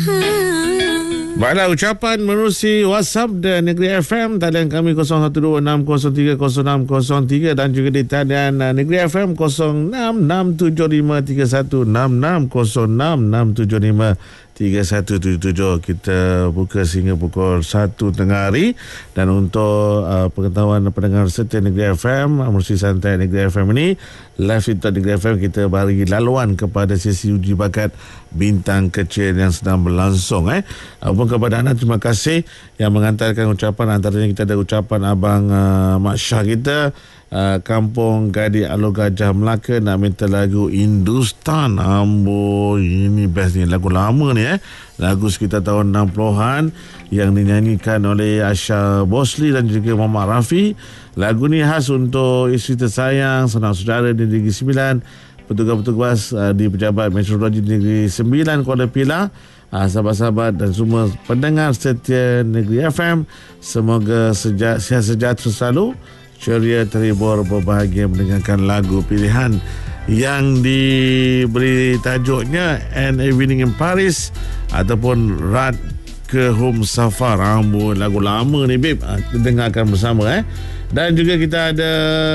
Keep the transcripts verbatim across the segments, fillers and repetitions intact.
Baiklah, ucapan menerusi WhatsApp dan Negeri F M. Talian kami kosong satu dua enam kosong tiga kosong enam kosong tiga dan juga di talian Negeri F M kosong enam enam tujuh lima tiga satu enam enam kosong enam enam tujuh lima tiga satu tujuh tujuh. Kita buka sehingga pukul satu tengah hari. Dan untuk uh, pengetahuan pendengar setia Negeri F M, menerusi santai Negeri F M ini, live TikTok Negeri F M, kita bagi laluan kepada sesi uji bakat bintang kecil yang sedang berlangsung. Eh. Apapun kepada anda, terima kasih yang mengantarkan ucapan. Antaranya kita ada ucapan Abang uh, Mak Syah kita, uh, Kampung Gadi Alor Gajah Melaka, nak minta lagu Hindustan. Ambo, ini best ni, lagu lama ni eh. Lagu sekitar tahun enam puluhan yang dinyanyikan oleh Asha Bosli dan juga Muhammad Rafi. Lagu ni khas untuk isteri tersayang, sanak saudara di Negeri Sembilan, petugas-petugas uh, di Pejabat Meteorologi Negeri Sembilan Kuala Pilah, uh, sahabat-sahabat dan semua pendengar setia Negeri F M. Semoga seja- sihat sejahtera selalu, ceria, terhibur, berbahagia mendengarkan lagu pilihan yang diberi tajuknya An Evening in Paris ataupun Rad ke Home Safar. Ambul, lagu lama ni babe, uh, kita dengarkan bersama eh. Dan juga kita ada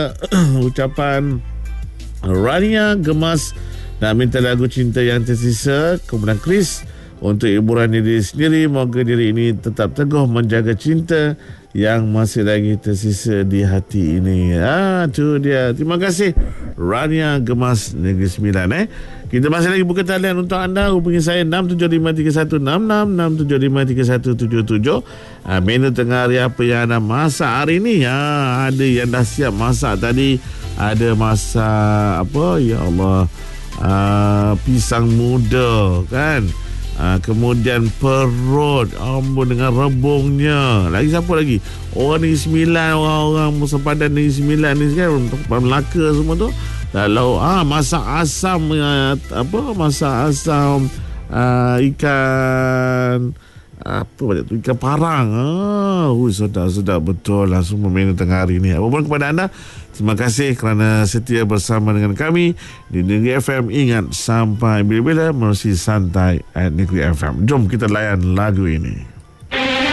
ucapan Rania Gemas nak minta lagu Cinta Yang Tersisa, kemudian Chris untuk hiburan diri sendiri. Moga diri ini tetap teguh menjaga cinta yang masih lagi tersisa di hati ini. Ah, tu dia. Terima kasih Rania Gemas Negeri Sembilan eh. Kita masih lagi buka talian untuk anda. Hubungi saya enam tujuh lima tiga satu enam enam enam tujuh lima tiga satu tujuh tujuh. Ah, menu tengah hari apa yang anda masak hari ni? Ah, ada yang dah siap masak tadi. Ada masak apa? Ya Allah. Ah, pisang muda kan. Ha, kemudian perut ambon dengan rebungnya. Lagi siapa lagi? Orang Negeri Sembilan, orang-orang sempadan Negeri Sembilan ni kan, tempat Melaka semua tu. Lalu ah masak asam, uh, apa masak asam uh, ikan apa banyak tu, ikan parang. Ah, ui, sedap-sedap betul lah semua menu tengah hari ni. Apapun kepada anda, terima kasih kerana setia bersama dengan kami di Negeri F M. Ingat, sampai bila-bila menerusi santai at Negeri F M. Jom kita layan lagu ini.